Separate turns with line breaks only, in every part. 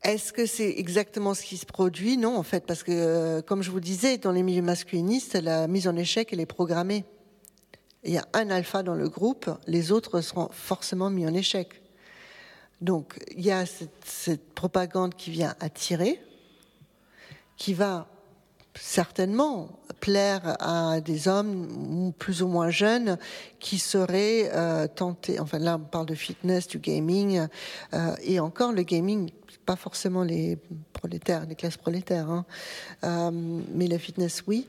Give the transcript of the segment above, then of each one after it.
Est-ce que c'est exactement ce qui se produit? Non, en fait, parce que, comme je vous disais, dans les milieux masculinistes, la mise en échec, elle est programmée. Il y a un alpha dans le groupe, les autres seront forcément mis en échec. Donc, il y a cette propagande qui vient attirer, qui va certainement plaire à des hommes plus ou moins jeunes qui seraient tentés. Enfin, là, on parle de fitness, du gaming, et encore le gaming, pas forcément les prolétaires, les classes prolétaires, hein, mais le fitness, oui.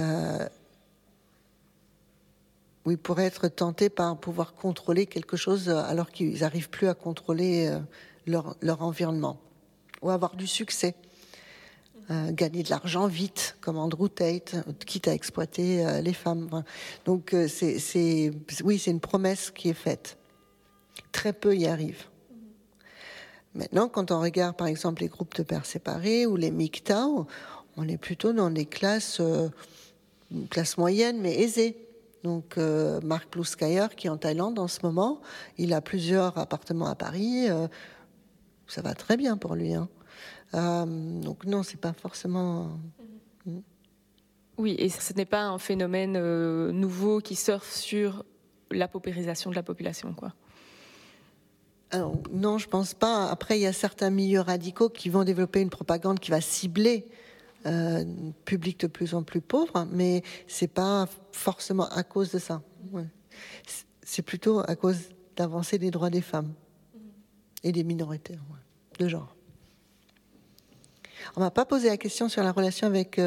Oui, pourraient être tentés par pouvoir contrôler quelque chose alors qu'ils n'arrivent plus à contrôler leur environnement ou avoir du succès. Gagner de l'argent vite, comme Andrew Tate, quitte à exploiter les femmes. Donc, c'est une promesse qui est faite. Très peu y arrivent. Maintenant, quand on regarde, par exemple, les groupes de pères séparés ou les MGTOW, on est plutôt dans des classes moyennes, mais aisées. Donc, Mark Blueskyer, qui est en Thaïlande en ce moment, il a plusieurs appartements à Paris. Ça va très bien pour lui, hein. Donc non, c'est pas forcément.
Oui, et ce n'est pas un phénomène nouveau qui surfe sur la paupérisation de la population, quoi.
Alors, non, je pense pas. Après, il y a certains milieux radicaux qui vont développer une propagande qui va cibler public de plus en plus pauvre, mais c'est pas forcément à cause de ça. Ouais. C'est plutôt à cause d'avancée des droits des femmes et des minorités de genre. On m'a pas posé la question sur la relation avec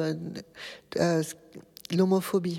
l'homophobie.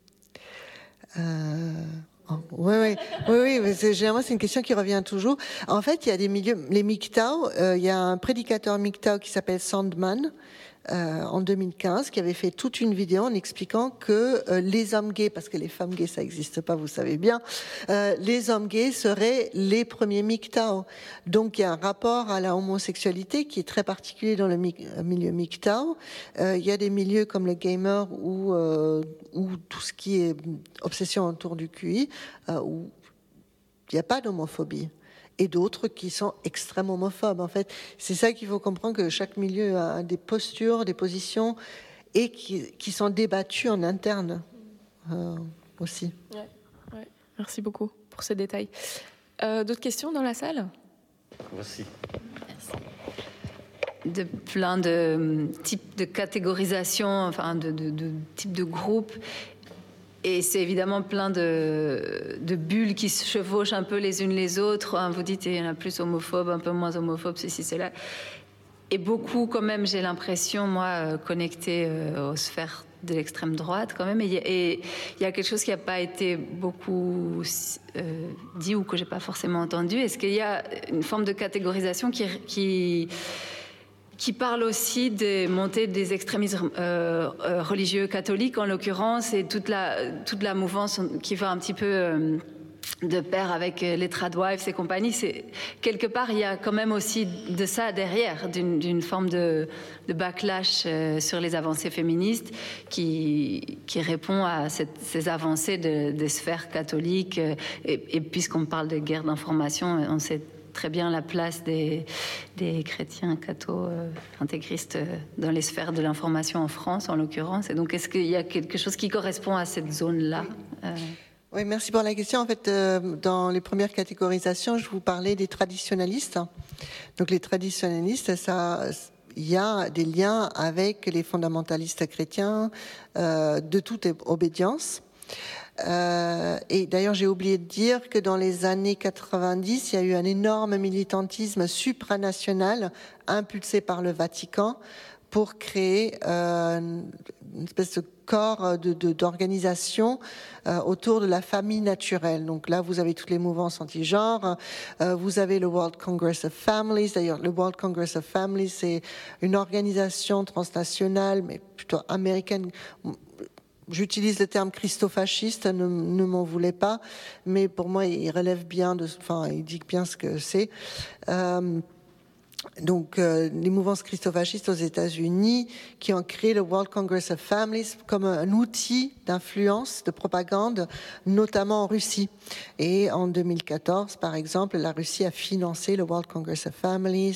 Oui, mais généralement c'est une question qui revient toujours. En fait, il y a des milieux, les MGTOW, il y a un prédicateur MGTOW qui s'appelle Sandman, en 2015, qui avait fait toute une vidéo en expliquant que les hommes gays, parce que les femmes gays ça n'existe pas, vous savez bien, les hommes gays seraient les premiers MGTOW. Donc il y a un rapport à la homosexualité qui est très particulier dans le milieu MGTOW. Il y a des milieux comme le gamer ou tout ce qui est obsession autour du QI, où il n'y a pas d'homophobie. Et d'autres qui sont extrêmement homophobes. En fait, c'est ça qu'il faut comprendre, que chaque milieu a des postures, des positions, et qui sont débattues en interne aussi.
Ouais. Merci beaucoup pour ce détail. D'autres questions dans la salle?
Voici.
De plein de types de catégorisation, enfin de types de groupes. Et c'est évidemment plein de bulles qui se chevauchent un peu les unes les autres. Vous dites, il y en a plus homophobes, un peu moins homophobes, ceci, cela. Et beaucoup, quand même, j'ai l'impression, moi, connectés aux sphères de l'extrême droite, quand même. Et il y a quelque chose qui n'a pas été beaucoup dit ou que je n'ai pas forcément entendu. Est-ce qu'il y a une forme de catégorisation qui parle aussi des montées des extrémismes religieux catholiques, en l'occurrence, et toute la mouvance qui va un petit peu de pair avec les tradwives et compagnie. Quelque part, il y a quand même aussi de ça derrière, d'une forme de backlash sur les avancées féministes qui répond à ces avancées des sphères catholiques. Et puisqu'on parle de guerre d'information, on sait très bien la place des chrétiens intégristes dans les sphères de l'information en France, en l'occurrence. Et donc, est-ce qu'il y a quelque chose qui correspond à cette zone-là?
Oui, merci pour la question. En fait, dans les premières catégorisations, je vous parlais des traditionalistes. Donc, les traditionalistes, il y a des liens avec les fondamentalistes chrétiens de toute obédience. Et d'ailleurs, j'ai oublié de dire que dans les années 90, il y a eu un énorme militantisme supranational impulsé par le Vatican pour créer une espèce de corps d'organisation autour de la famille naturelle. Donc là, vous avez toutes les mouvances anti-genre, vous avez le World Congress of Families. D'ailleurs, le World Congress of Families, c'est une organisation transnationale, mais plutôt américaine. J'utilise le terme christofasciste, ne m'en voulez pas, mais pour moi, il relève bien il dit bien ce que c'est. Donc, les mouvances christofascistes aux États-Unis qui ont créé le World Congress of Families comme un outil d'influence, de propagande, notamment en Russie. Et en 2014, par exemple, la Russie a financé le World Congress of Families